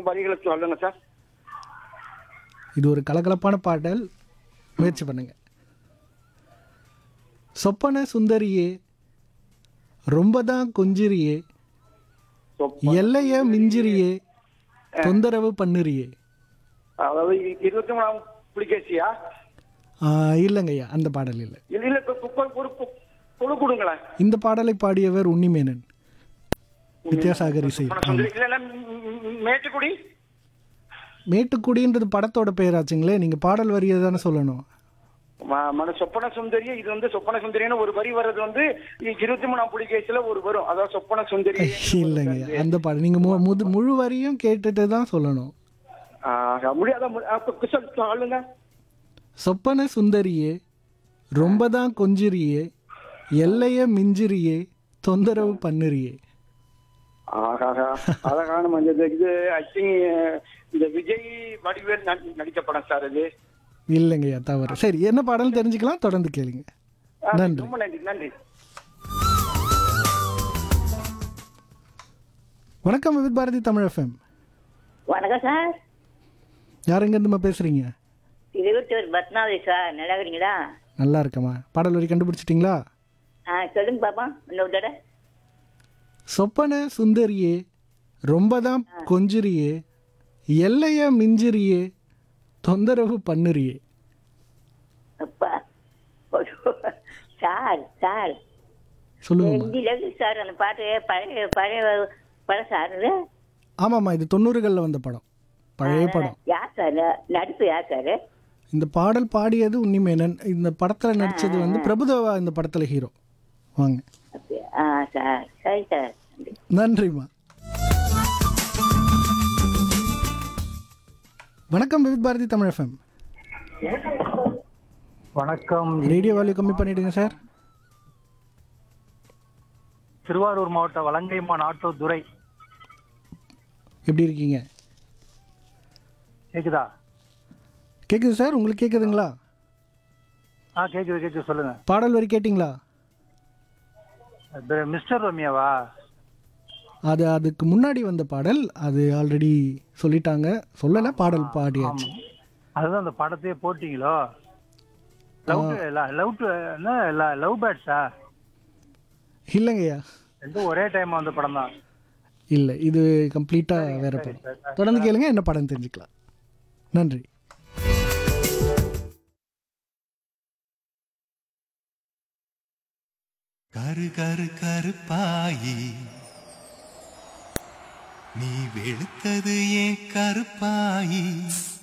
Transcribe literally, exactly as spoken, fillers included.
வரிகளை சொல்லுங்க சார். இது ஒரு கலகலப்பான பாடல், முயற்சி பண்ணுங்க. சொப்பன சுந்தரியே ரொம்ப தான் கொஞ்சிரியே, எல்லைய மிஞ்சிரியே, தொந்தரவு பண்ணுறியே. அதாவது இருபத்தி மூணாம் புலிகேசியா? இல்லைங்கய்யா, அந்த பாடல் இல்லை. இல்ல இல்ல கு- கு- ஒரு கு- குழு கொடுங்களேன். இந்த பாடலை பாடியவர் உன்னிமேனன், வித்யாசாகர் இசை. சொப்பன சுந்தரி இல்ல இல்ல ம், ம், ம், மேட்டுக்குடி. மேட்டுக்குடின்றது படத்தோட பெயராச்சுங்களே, நீங்கள் பாடல் வரியை தானே சொல்லணும். ம- மன சொப்பன சுந்தரி. இது வந்து சொப்பன சுந்தரின்னு ஒரு வரி வர்றது வந்து இருபத்தி மூணாம் புலிகேசில ஒரு வரும். அதாவது சொப்பன சுந்தரி. இல்லைங்க, அந்த பாடல் நீங்கள் முது முழு வரியும் கேட்டுட்டு தான் சொல்லணும். ஆஹ், முடியாத மு- அப்ப குசல் சொல்லுங்க. சொப்பன சுந்தரியே ரொம்ப தான் கொஞ்சிரியே, எல்லைய மிஞ்சிரியே, தொந்தரவு பண்ணுறியே. ஆஹாஹா, அழகான மஞ்சள். இது ஐ திங்க் இந்த விஜய் வடிவேல் நடி- நடித்த படம் சார் இது. இல்லைங்கய்யா, தவறு. சரி, என்ன பாடல் தெரிஞ்சுக்கலாம், தொடர்ந்து கேளுங்க. ஆ, நன்றி. ரொம்ப நன்றி நன்றி. வணக்கம், வித் பாரதி தமிழ் எஃப்எம். வணக்கம் சார். யாருங்கேருந்துமா பேசுகிறீங்க? திருவத்தூர் பத்மாவதி சார், நல்லா இருக்கிறீங்களா? நல்லா இருக்கம்மா. பாடல் வரி கண்டுபிடிச்சிட்டிங்களா? ஆ சொல்லுங்க பாப்பா, இன்னொரு தடவை. சொப்பன சுந்தரியே ரொம்ப தான் கொஞ்சிரியே, எல்லைய மிஞ்சிரியே, தொந்தரவு பண்ணுறியே. அப்பா சார் சார் சொல்லுங்கம்மா. ஹிந்தியில் சார் அந்த பாட்டு பழைய பழைய படம் சார் இது. ஆமாம்மா, இது தொண்ணூறுகளில் வந்த படம், பழைய படம். யார் சார் நடிப்பு, யார் சார்? இந்த பாடல் பாடியது உன்னிமேனன். இந்த படத்தில் நடித்தது வந்து பிரபுதேவா இந்த படத்தில் ஹீரோ. வாங்க. அப்படியா? ஆ சார், சரி சார். நன்றிம்மா. வணக்கம், வித் பாரதி தமிழ் எஃப்எம். வணக்கம். ரேடியோ வேல்யூ கம்மி பண்ணிடுங்க சார். திருவாரூர் மாவட்டம் வலங்கைமான் ஆட்டோ துரை. எப்படி இருக்கீங்க? கேக்குதா? கேட்குது சார், உங்களுக்கு கேட்குதுங்களா? ஆ கேக்குது கேக்குது, சொல்லுங்க. பாடல் வரி கேட்டிங்களா? அது மிஸ்டர் ரம்யாவா? அது அதுக்கு முன்னாடி வந்த பாடல், அது ஆல்ரெடி சொல்லிட்டாங்க, சொல்லலை, பாடல் பாடியாச்சு. அதுதான் அந்த படத்தையே போட்டீங்களோ? Love to love to love பேர்ட்ஸா? இல்லைங்கய்யா, ரெண்டும் ஒரே டைம் வந்த படம் தான். இல்லை, இது கம்ப்ளீட்டாக வேற படம். தொடர்ந்து கேளுங்க, என்ன படம் தெரிஞ்சுக்கலாம். நன்றி. கரு கரு கருப்பாயி நீ வெளுத்தது ஏன் கருப்பாயி?